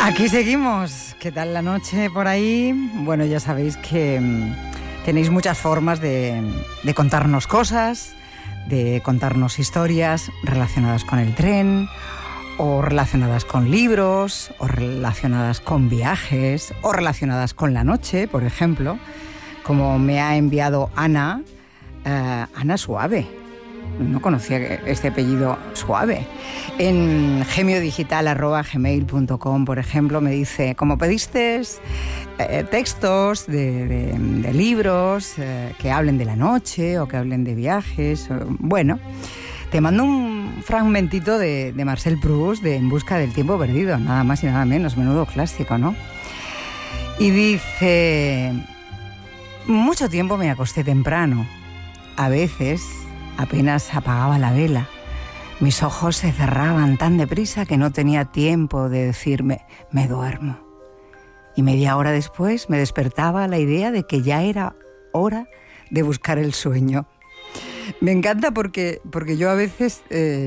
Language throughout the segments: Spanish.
Aquí seguimos. ¿Qué tal la noche por ahí? Bueno, ya sabéis que tenéis muchas formas de contarnos cosas, de contarnos historias relacionadas con el tren, o relacionadas con libros, o relacionadas con viajes, o relacionadas con la noche, por ejemplo, como me ha enviado Ana Suave. No conocía este apellido Suave. En gemiodigital@gmail.com, por ejemplo, me dice, como pediste textos de libros que hablen de la noche o que hablen de viajes, bueno, te mando un fragmentito de Marcel Proust de En busca del tiempo perdido, nada más y nada menos, menudo clásico, ¿no? Y dice, mucho tiempo me acosté temprano, a veces apenas apagaba la vela. Mis ojos se cerraban tan deprisa que no tenía tiempo de decirme, me duermo. Y media hora después me despertaba la idea de que ya era hora de buscar el sueño. Me encanta porque yo a veces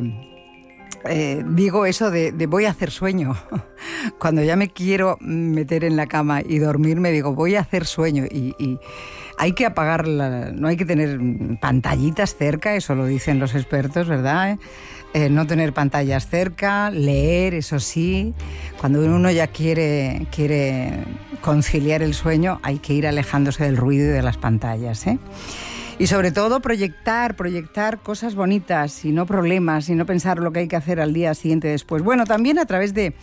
digo eso de voy a hacer sueño. Cuando ya me quiero meter en la cama y dormirme, digo voy a hacer sueño y hay que apagarla, no hay que tener pantallitas cerca, eso lo dicen los expertos, ¿verdad? No tener pantallas cerca, leer, eso sí. Cuando uno ya quiere conciliar el sueño, hay que ir alejándose del ruido y de las pantallas, ¿eh? Y sobre todo proyectar cosas bonitas y no problemas, y no pensar lo que hay que hacer al día siguiente después. Bueno, también a través de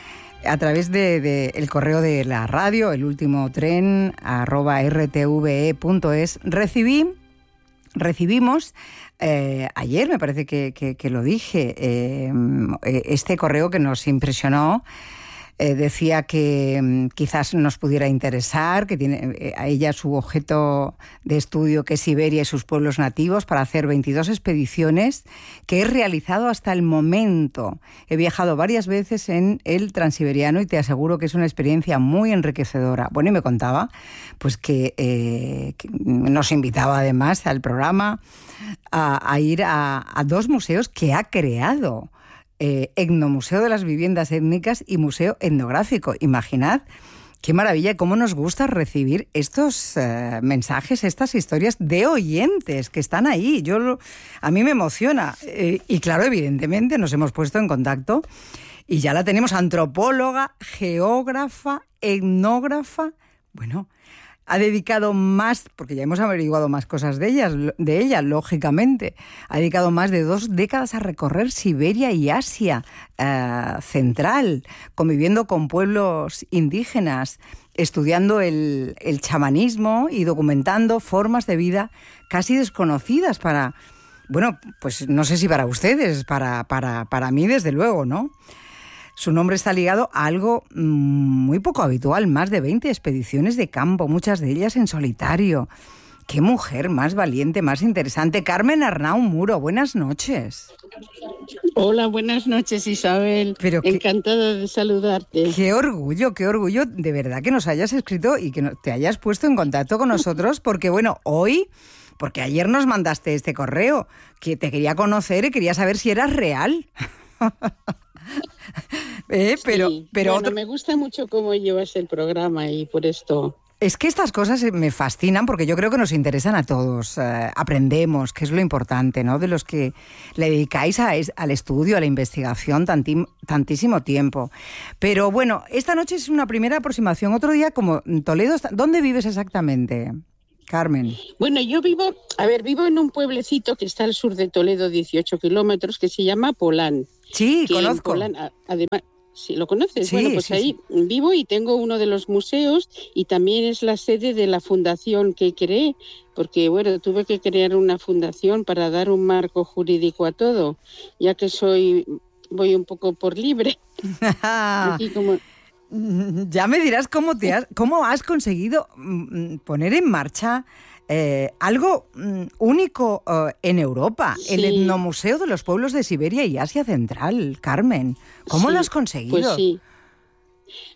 el correo de la radio, el último tren, @rtve.es, recibimos, ayer me parece que lo dije, este correo que nos impresionó. Decía que quizás nos pudiera interesar, que tiene a ella su objeto de estudio, que es Siberia y sus pueblos nativos, para hacer 22 expediciones que he realizado hasta el momento. He viajado varias veces en el Transiberiano y te aseguro que es una experiencia muy enriquecedora. Bueno, y me contaba pues que nos invitaba además al programa a ir a dos museos que ha creado. Etnomuseo de las Viviendas Étnicas y Museo Etnográfico. Imaginad qué maravilla, cómo nos gusta recibir estos mensajes, estas historias de oyentes que están ahí. A mí me emociona. Y claro, evidentemente nos hemos puesto en contacto y ya la tenemos, antropóloga, geógrafa, etnógrafa. Bueno, ha dedicado más, porque ya hemos averiguado más cosas de ella, lógicamente, ha dedicado más de 2 décadas a recorrer Siberia y Asia central, conviviendo con pueblos indígenas, estudiando el chamanismo y documentando formas de vida casi desconocidas para, bueno, pues no sé si para ustedes, para mí desde luego, ¿no? Su nombre está ligado a algo muy poco habitual, más de 20 expediciones de campo, muchas de ellas en solitario. ¡Qué mujer más valiente, más interesante! Carmen Arnau Muro, buenas noches. Hola, buenas noches, Isabel. Encantada de saludarte. Qué orgullo, de verdad que nos hayas escrito y que te hayas puesto en contacto con nosotros, porque bueno, hoy, porque ayer nos mandaste este correo, que te quería conocer y quería saber si eras real. Pero bueno, me gusta mucho cómo llevas el programa y por esto. Es que estas cosas me fascinan porque yo creo que nos interesan a todos. Aprendemos, que es lo importante, ¿no? De los que le dedicáis al estudio, a la investigación tantísimo tiempo. Pero bueno, esta noche es una primera aproximación. Otro día, como Toledo, ¿dónde vives exactamente, Carmen? Bueno, yo vivo en un pueblecito que está al sur de Toledo, 18 kilómetros, que se llama Polán. Sí, conozco. Polán, además, ¿sí lo conoces? Sí, bueno, pues sí, ahí vivo y tengo uno de los museos y también es la sede de la fundación que creé, porque bueno, tuve que crear una fundación para dar un marco jurídico a todo, ya que voy un poco por libre. Aquí como... Ya me dirás cómo has conseguido poner en marcha algo único en Europa, sí. El Etnomuseo de los Pueblos de Siberia y Asia Central, Carmen. ¿Cómo lo has conseguido? Pues sí.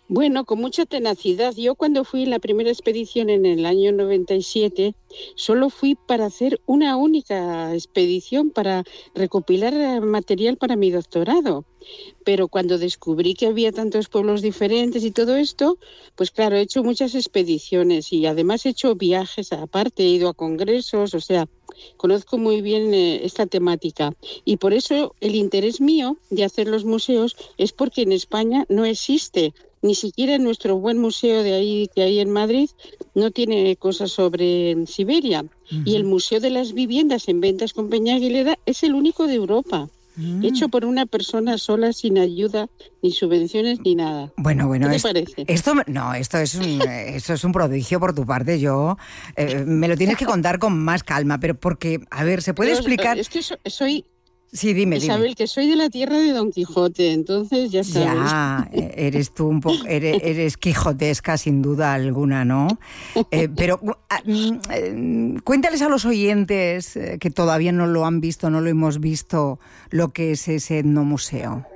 Bueno, con mucha tenacidad. Yo cuando fui en la primera expedición en el año 97, solo fui para hacer una única expedición para recopilar material para mi doctorado. Pero cuando descubrí que había tantos pueblos diferentes y todo esto, pues claro, he hecho muchas expediciones y además he hecho viajes aparte, he ido a congresos, o sea, conozco muy bien esta temática. Y por eso el interés mío de hacer los museos es porque en España no existe. Ni siquiera en nuestro buen museo de ahí que hay en Madrid no tiene cosas sobre Siberia. Y el Museo de las Viviendas en Ventas con Peña Aguilera es el único de Europa, hecho por una persona sola, sin ayuda, ni subvenciones, ni nada. Bueno, ¿Qué te parece? Esto es un prodigio por tu parte. Me lo tienes que contar con más calma, pero porque, a ver, ¿se puede explicar? Es que soy... Sí, dime. Isabel, que soy de la tierra de Don Quijote, entonces ya sabes. Ya, eres tú un poco, eres quijotesca sin duda alguna, ¿no? Pero cuéntales a los oyentes que todavía no lo han visto, no lo hemos visto, lo que es ese etnomuseo.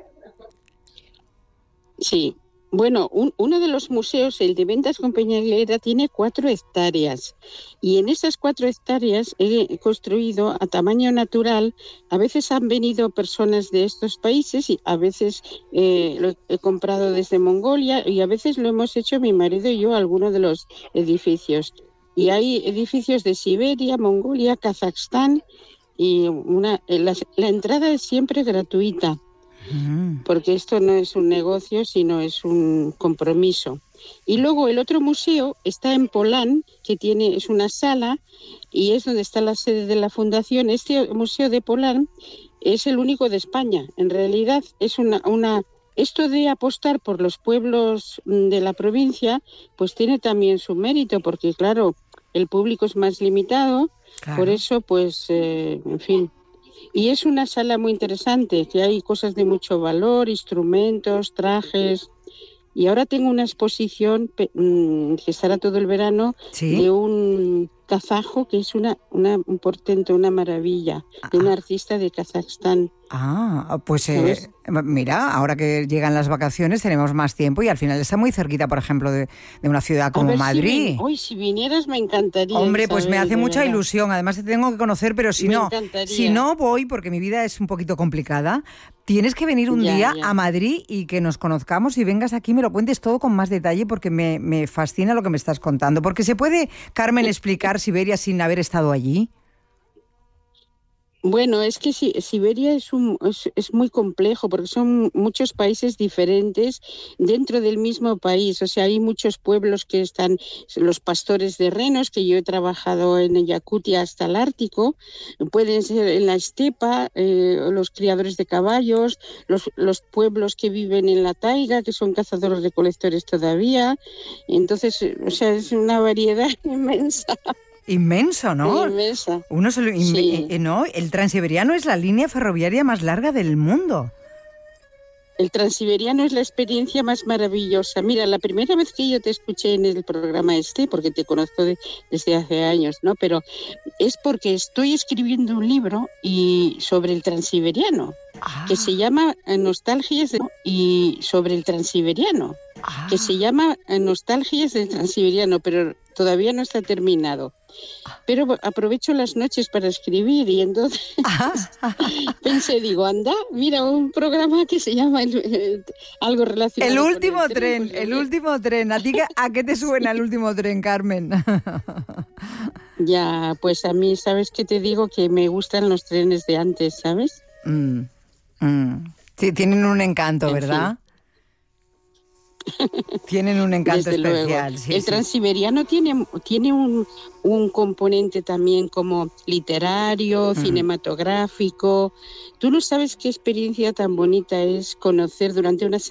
Sí. Bueno, uno de los museos, el de Ventas con Peña Aguilera, tiene 4 hectáreas y en esas 4 hectáreas he construido a tamaño natural. A veces han venido personas de estos países y a veces lo he comprado desde Mongolia y a veces lo hemos hecho mi marido y yo, algunos de los edificios. Y hay edificios de Siberia, Mongolia, Kazajstán y la entrada es siempre gratuita. Porque esto no es un negocio, sino es un compromiso. Y luego el otro museo está en Polán, que es una sala y es donde está la sede de la fundación. Este museo de Polán es el único de España. En realidad es esto de apostar por los pueblos de la provincia, pues tiene también su mérito, porque claro, el público es más limitado. Claro. Por eso, pues, en fin. Y es una sala muy interesante, que hay cosas de mucho valor, instrumentos, trajes. Y ahora tengo una exposición que estará todo el verano, ¿sí?, de un kazajo que es un portento, una maravilla, de un artista de Kazajstán. Pues mira, ahora que llegan las vacaciones tenemos más tiempo y al final está muy cerquita, por ejemplo, de una ciudad como Madrid. Si vinieras me encantaría. Hombre, pues me hace mucha ilusión. Además te tengo que conocer, pero si no voy, porque mi vida es un poquito complicada, tienes que venir un día a Madrid y que nos conozcamos y vengas aquí y me lo cuentes todo con más detalle, porque me fascina lo que me estás contando. Porque ¿se puede, Carmen, explicar Siberia sin haber estado allí? Bueno, es que Siberia es muy complejo porque son muchos países diferentes dentro del mismo país. O sea, hay muchos pueblos que están, los pastores de renos, que yo he trabajado en Yakutia hasta el Ártico, pueden ser en la estepa, los criadores de caballos, los pueblos que viven en la taiga, que son cazadores-recolectores todavía. Entonces, o sea, es una variedad inmensa. Inmenso, ¿no? Inmensa. ¿No? El Transiberiano es la línea ferroviaria más larga del mundo. El Transiberiano es la experiencia más maravillosa. Mira, la primera vez que yo te escuché en el programa porque te conozco desde hace años, ¿no? Pero es porque estoy escribiendo un libro sobre el Transiberiano, que se llama Nostalgias y sobre el Transiberiano, que se llama Nostalgias del Transiberiano, pero todavía no está terminado. Pero aprovecho las noches para escribir y entonces pensé, anda, mira, un programa que se llama algo relacionado El último tren, pues, el último tren. ¿A qué te suena el último tren, Carmen? Ya, pues a mí, ¿sabes qué te digo? Que me gustan los trenes de antes, ¿sabes? Sí, tienen un encanto, ¿verdad? Tienen un encanto especial. Sí, el Transiberiano tiene un componente también como literario, cinematográfico. Tú no sabes qué experiencia tan bonita es conocer durante una semana